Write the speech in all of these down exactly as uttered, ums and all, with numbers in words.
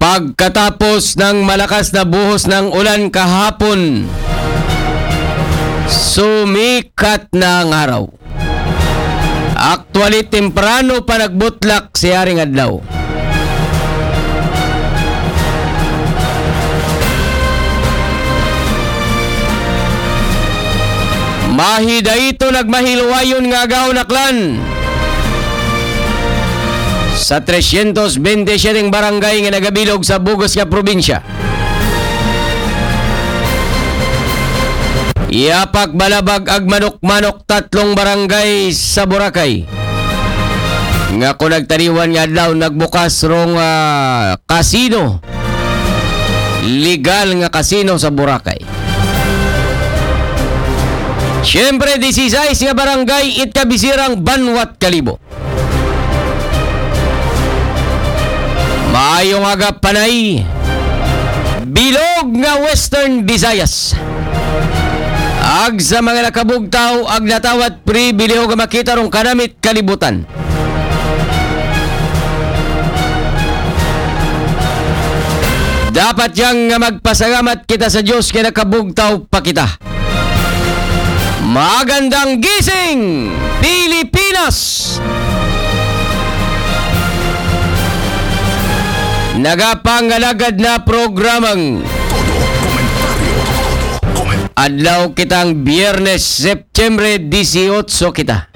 Pagkatapos ng malakas na buhos ng ulan kahapon, sumikat na ang araw. Actually, temprano pa nagbutlak si Haring Adlaw. Mahida ito nagmahilwayon nga gahon aklan sa three twenty-seven barangay nga nagabilog sa Bugos nga probinsya. Iapak balabag ag manok-manok tatlong barangay sa Boracay. Nga kung nagtariwan nga daw nagbukas rong uh, kasino. Legal nga kasino sa Boracay. Siyempre, sixteen nga barangay it kabisirang Banwat Kalibo. Maayong aga panay, bilog nga Western Visayas. Ag sa mga nakabugtaw, ag natawat pri biliho nga makita rong kanamit kalibutan. Dapat yang nga magpasalamat kita sa Diyos kaya nakabugtaw pa kita. Magandang gising, Pilipinas! Nagapangalagad na programang adlaw kitang Biyernes, September eighteen kita.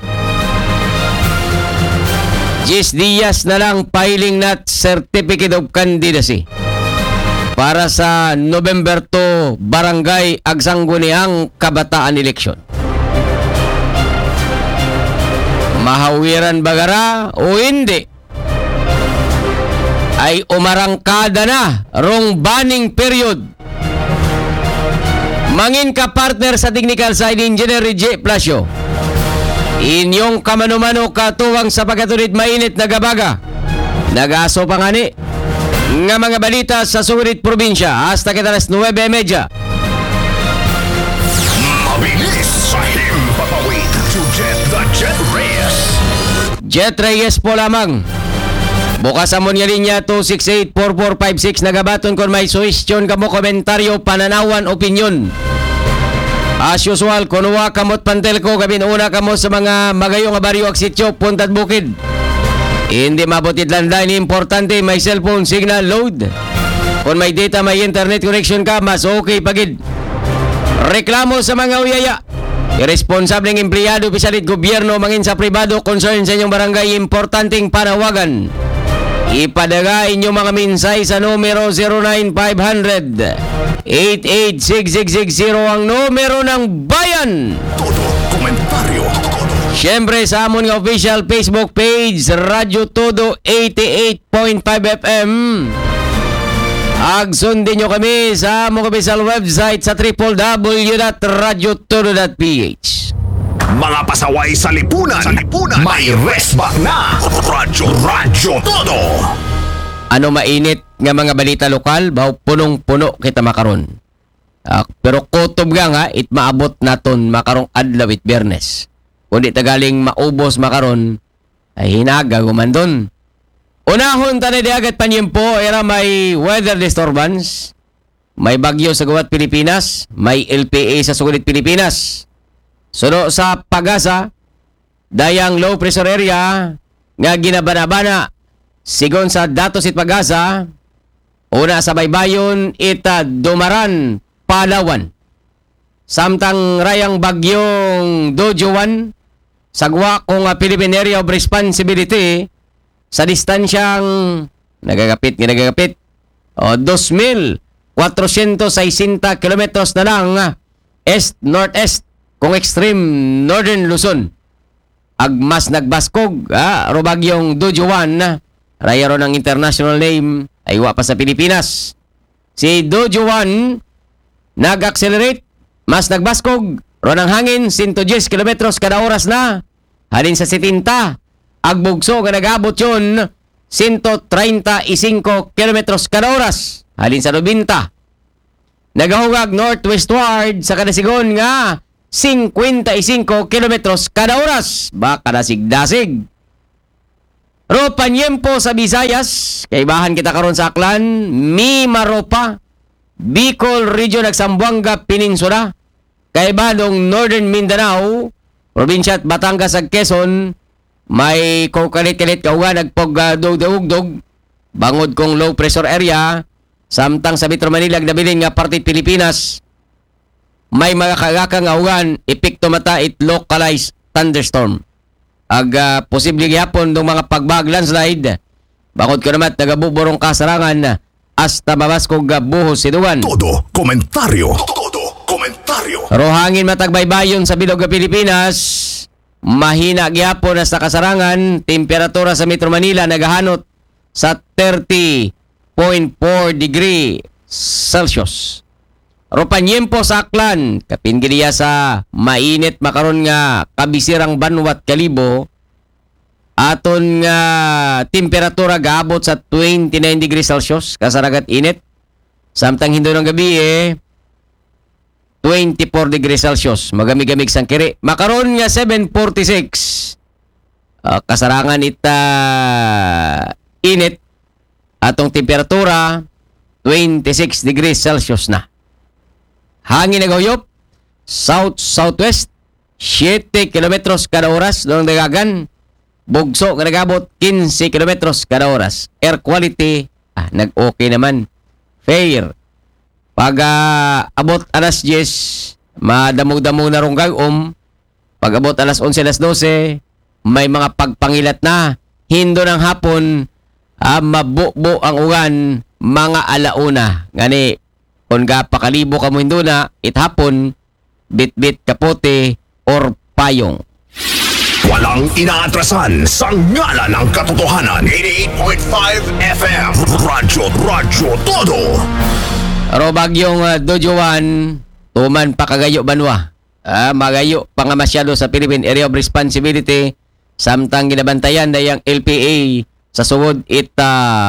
Jis días na lang filing nat Certificate of Candidacy para sa November two Barangay Agsangguniang Kabataan Election. Mahawiran bagara o hindi ay umarangkada na rong banning period. Mangin ka partner sa technical side engineer J. Plasio. Inyong kamano-mano katuwang sa pagkatulit mainit na gabaga. Nagaso pa nga ni nga mga balita sa sulit probinsya hasta kita alas nine thirty. Mabilis sa himpapawid to Jet the Jet Reyes. Jet Reyes po lamang. Bukas amon nga linya two six eight four four five six nagabaton kung may suwestyon kamo, komentaryo, pananawan, opinyon. As usual, kunuwa kamot pantel ko, gabin una kamo sa mga magayong abaryo ak sityo, puntad bukid. Hindi mabutid landline, importante may cellphone signal load. Kung may data, may internet connection ka, mas okay pagid. Reklamo sa mga uyaya. Irresponsableng empleyado, pisalit gobyerno, mangin sa pribado, concern sa inyong barangay, importanteng panawagan. Ipadagay inyo mga minsay sa numero zero nine five hundred eight eight six six six zero ang numero ng bayan. Todo komentaryo. Siyempre sa amon nga official Facebook page Radyo Todo eighty-eight point five F M. Agsundin nyo kami sa among official website sa w w w dot radyo todo dot p h. Mga pasaway sa lipunan, sa lipunan. May resback na Radyo Radyo Todo. Ano mainit nga mga balita lokal, baw punong-puno kita makaron. Uh, pero kutob nga nga, it maabot naton makarong adlaw it Biyernes. Kundi tagaling maubos makaron, ay hinaga gumandon. Unahon tanay di agad panyempo, era may weather disturbance, may bagyo sa gawat Pilipinas, may L P A sa sulit Pilipinas. Suno sa Pagasa, dayang low pressure area nga ginabana-bana. Sigon sa datos it Pagasa, una sa baybayon ita Dumaran, Palawan. Samtang rayang bagyong Dojuan, sagwa kong Philippine Area of Responsibility sa distansyang nagagapit, nagagapit o two thousand four hundred sixty kilometros na lang est-northeast kung extreme northern Luzon. Agmas nagbaskog, ah, robagyong Dojuan, rayaro ng international name, ay wa pa sa Pilipinas. Si Dojuan, nag-accelerate, mas nagbaskog, ron ang hangin, one hundred ten kilometros kada oras na, halin sa seventy, agbugso, nga nag-abot yun, one hundred thirty-five kilometros kada oras, halin sa ninety. Nagahugag northwestward sa kadasigon nga, fifty-five kilometros kada oras. Baka nasigdasig. Ropanyempo sa Visayas, kaibahan kita karon sa Aklan, Mimaropa, Bicol Region ag Zamboanga Peninsula, kaibahan ng Northern Mindanao, probinsya at Batangas ag Quezon, may kukalit-kalit kaugan nagpog uh, dog-dog-dog, bangod kong low pressure area, samtang sa Metro Manila ag nabilin nga parte Pilipinas, may mga kagakang augan, epekto mata it localized thunderstorm. Ag uh, posible gyapon ng mga pagbag landslide. Bakod ko naman tagabuborong kasarangan hasta mabaskog uh, buhos sinuwan. Todo komentaryo. Todo komentaryo. Rohangin matagbaybayon sa bilog nga Pilipinas. Mahina gyapon hasta kasarangan. Temperatura sa Metro Manila nagahanot sa thirty point four degree Celsius. Ropanyempo sa Aklan, kapinggidiya sa mainit makaron nga kabisirang banwat kalibo, aton nga temperatura gaabot sa twenty-nine degrees Celsius, kasaragat init. Samtang hindo ng gabi eh, twenty-four degrees Celsius, magamig-gamig sang kiri. Makaron nga seven forty-six, uh, kasarangan ita init, atong temperatura twenty-six degrees Celsius na. Hangin nagahuyop, south-southwest, seven kilometros kada oras doon dagagan. Bugso nga nagabot fifteen kilometros kada oras. Air quality, ah, nag-okay naman. Fair. Pag uh, abot alas ten, madamo-damo na rong gagom. Pag abot alas eleven, alas twelve, may mga pagpangilat na. Hindo ng hapon, ah, mabubo ang ugan, mga alauna. Ngani, kung gapakalibo ka mo hindo na, ithapon, bit-bit kapote, or payong. Walang inaatrasan sa ngala ng katotohanan. eighty-eight point five F M. Radyo, Radyo Todo. Aro bagyong uh, Dojowan, tuman pa kagayo banwa. Ah, magayo pa nga masyado sa Philippine Area of Responsibility, samtang ginabantayan dayang L P A sa sugod ita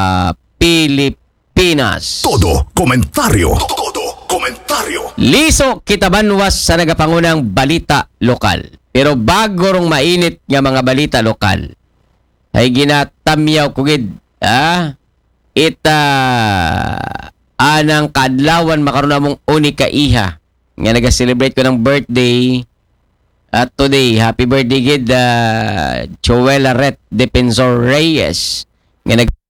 Pilipinas. Todo komentaryo. Todo komentaryo. Liso kita banwas sa nagapangunang balita lokal. Pero bago rong mainit nga mga balita lokal, ay ginatamyaw kugid, ah, ita anang kadlawan makaroon namong unika iha nga naga-celebrate ko ng birthday at today. Happy birthday gid, uh, Joella Ret Defensor Reyes nga nag